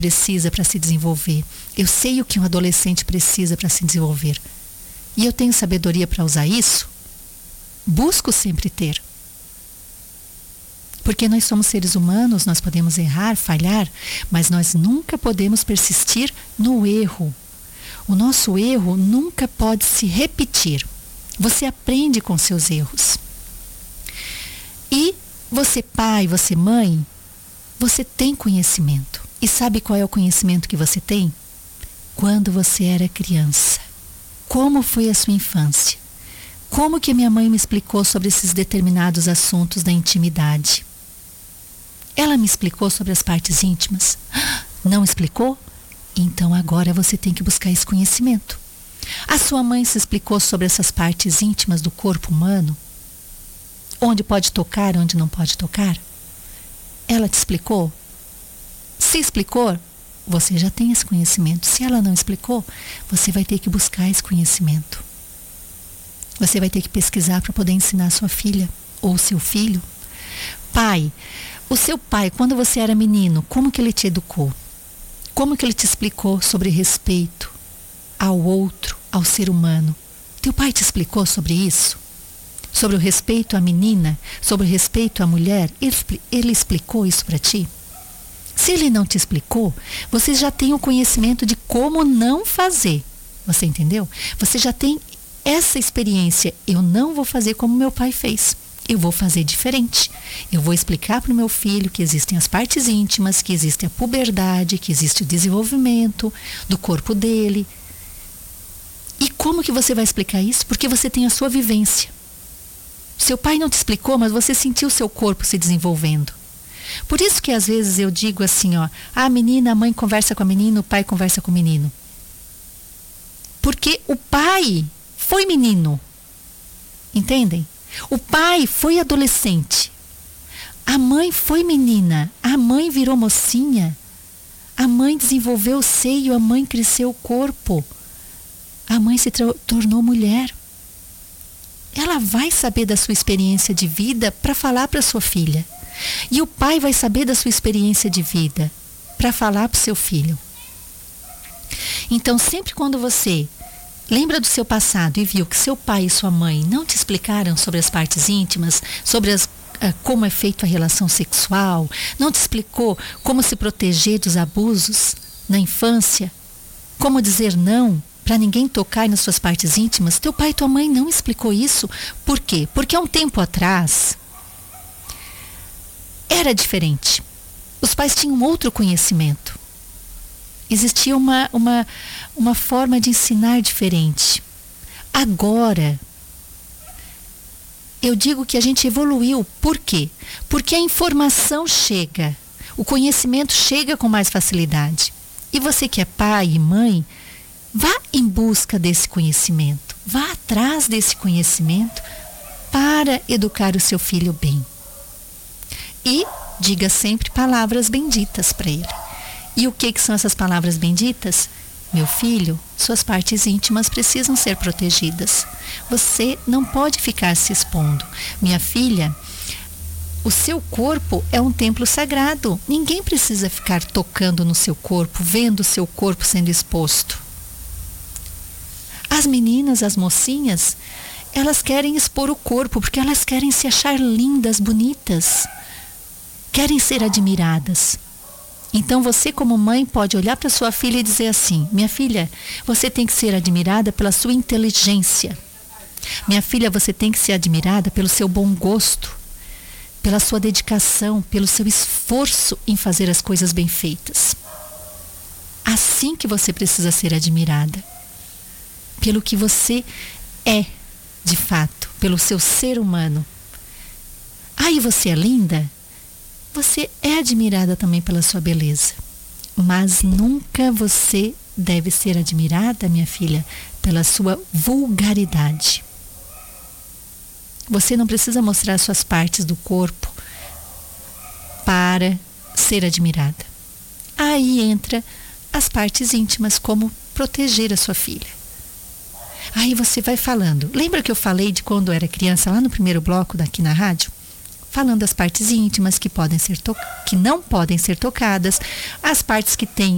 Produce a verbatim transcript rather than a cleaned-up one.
precisa para se desenvolver. Eu sei o que um adolescente precisa para se desenvolver. E eu tenho sabedoria para usar isso? Busco sempre ter. Porque nós somos seres humanos, nós podemos errar, falhar, mas nós nunca podemos persistir no erro. O nosso erro nunca pode se repetir. Você aprende com seus erros. E você, pai, você, mãe, você tem conhecimento. E sabe qual é o conhecimento que você tem? Quando você era criança. Como foi a sua infância? Como que minha mãe me explicou sobre esses determinados assuntos da intimidade? Ela me explicou sobre as partes íntimas? Não explicou? Então agora você tem que buscar esse conhecimento. A sua mãe se explicou sobre essas partes íntimas do corpo humano? Onde pode tocar, onde não pode tocar? Ela te explicou? Se explicou, você já tem esse conhecimento. Se ela não explicou, você vai ter que buscar esse conhecimento. Você vai ter que pesquisar para poder ensinar a sua filha ou seu filho. Pai, o seu pai, quando você era menino, como que ele te educou? Como que ele te explicou sobre respeito ao outro, ao ser humano? Teu pai te explicou sobre isso? Sobre o respeito à menina? Sobre o respeito à mulher? Ele, ele explicou isso para ti? Se ele não te explicou, você já tem o conhecimento de como não fazer. Você entendeu? Você já tem essa experiência. Eu não vou fazer como meu pai fez. Eu vou fazer diferente. Eu vou explicar para o meu filho que existem as partes íntimas, que existe a puberdade, que existe o desenvolvimento do corpo dele. E como que você vai explicar isso? Porque você tem a sua vivência. Seu pai não te explicou, mas você sentiu o seu corpo se desenvolvendo. Por isso que às vezes eu digo assim, ó, a menina, a mãe conversa com a menina, o pai conversa com o menino. Porque o pai foi menino. Entendem? O pai foi adolescente. A mãe foi menina. A mãe virou mocinha. A mãe desenvolveu o seio, a mãe cresceu o corpo. A mãe se tornou mulher. Ela vai saber da sua experiência de vida para falar para sua filha. E o pai vai saber da sua experiência de vida para falar para o seu filho. Então, sempre quando você lembra do seu passado e viu que seu pai e sua mãe não te explicaram sobre as partes íntimas, sobre as, uh, como é feita a relação sexual, não te explicou como se proteger dos abusos na infância, como dizer não para ninguém tocar nas suas partes íntimas, teu pai e tua mãe não explicou isso. Por quê? Porque há um tempo atrás era diferente. Os pais tinham outro conhecimento. Existia uma, uma, uma forma de ensinar diferente. Agora, eu digo que a gente evoluiu. Por quê? Porque a informação chega. O conhecimento chega com mais facilidade. E você que é pai e mãe, vá em busca desse conhecimento. Vá atrás desse conhecimento para educar o seu filho bem. E diga sempre palavras benditas para ele. E o que, que são essas palavras benditas? Meu filho, suas partes íntimas precisam ser protegidas. Você não pode ficar se expondo. Minha filha, o seu corpo é um templo sagrado. Ninguém precisa ficar tocando no seu corpo, vendo o seu corpo sendo exposto. As meninas, as mocinhas, elas querem expor o corpo porque elas querem se achar lindas, bonitas. Querem ser admiradas. Então você, como mãe, pode olhar para sua filha e dizer assim: minha filha, você tem que ser admirada pela sua inteligência. Minha filha, você tem que ser admirada pelo seu bom gosto, pela sua dedicação, pelo seu esforço em fazer as coisas bem feitas. Assim que você precisa ser admirada. Pelo que você é, de fato, pelo seu ser humano. Aí você é linda? Você é admirada também pela sua beleza. Mas nunca você deve ser admirada, minha filha, pela sua vulgaridade. Você não precisa mostrar suas partes do corpo para ser admirada. Aí entra as partes íntimas, como proteger a sua filha. Aí você vai falando. Lembra que eu falei de quando eu era criança, lá no primeiro bloco daqui na rádio? Falando das partes íntimas que podem ser to- que não podem ser tocadas, as partes que têm